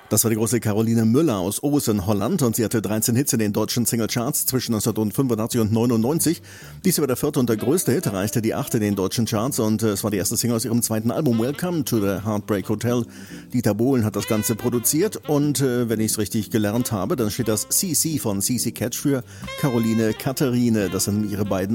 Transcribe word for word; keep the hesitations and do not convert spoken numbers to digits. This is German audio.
Das war die große Caroline Müller aus Oos in Holland und sie hatte dreizehn Hits in den deutschen Singlecharts zwischen neunzehnhundertfünfundachtzig und neunundneunzig. Dies war der vierte und der größte Hit, erreichte die achte in den deutschen Charts und es war die erste Single aus ihrem zweiten Album Welcome to the Heartbreak Hotel. Dieter Bohlen hat das Ganze produziert und äh, wenn ich es richtig gelernt habe, dann steht das C C von C C Catch für Caroline Katharine. Das sind ihre beiden